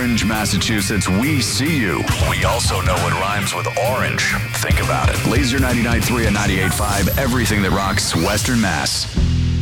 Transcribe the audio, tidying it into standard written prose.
Orange, Massachusetts, we see you. We also know what rhymes with orange. Think about it. Laser 99.3 and 98.5, everything that rocks Western Mass.